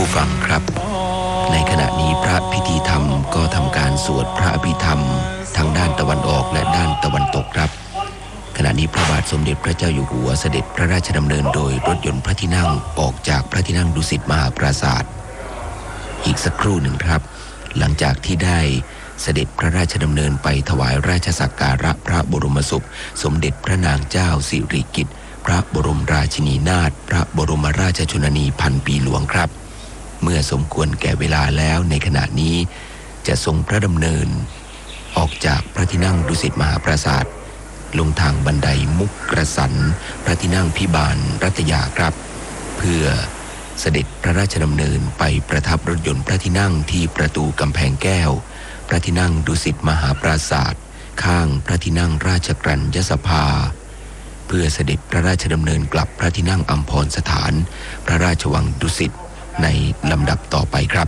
ผู้ฟังครับในขณะนี้พระพิธีธรรมก็ทำการสวดพระอภิธรรมทั้งด้านตะวันออกและด้านตะวันตกครับขณะนี้พระบาทสมเด็จพระเจ้าอยู่หัวเสด็จพระราชดำเนินโดยรถยนต์พระที่นั่งออกจากพระที่นั่งดุสิตมหาปราสาทอีกสักครู่หนึ่งครับหลังจากที่ได้เสด็จพระราชดำเนินไปถวายราชสักการะพระบรมศพสมเด็จพระนางเจ้าสิริกิติ์พระบรมราชินีนาถพระบรมราชชนนีพันปีหลวงครับเมื่อสมควรแก่เวลาแล้วในขณะนี้จะทรงพระดำเนินออกจากพระที่นั่งดุสิตมหาปราสาทลงทางบันไดมุกกระสันพระที่นั่งพิบาลรัตยาครับเพื่อเสด็จพระราชดำเนินไปประทับรถยนต์พระที่นั่งที่ประตูกำแพงแก้วพระที่นั่งดุสิตมหาปราสาทข้างพระที่นั่งราชกรัญญสภาเพื่อเสด็จพระราชดำเนินกลับพระที่นั่งอัมพรสถานพระราชวังดุสิตในลำดับต่อไปครับ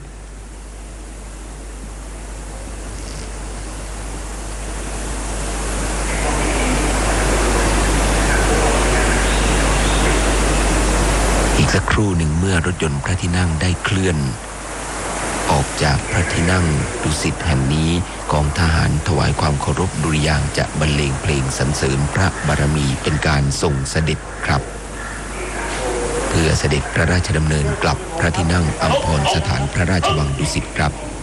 อีกสักครู่หนึ่งเมื่อรถยนต์พระที่นั่งได้เคลื่อนออกจากพระที่นั่งดุสิตแห่งนี้กองทหารถวายความเคารพดุริยางค์จะบรรเลงเพลงสรรเสริญพระบารมีเป็นการทรงเสด็จครับเพื่อเสด็จพระราชดำเนินกลับพระที่นั่งอัมพรสถานพระราชวังดุสิตครับ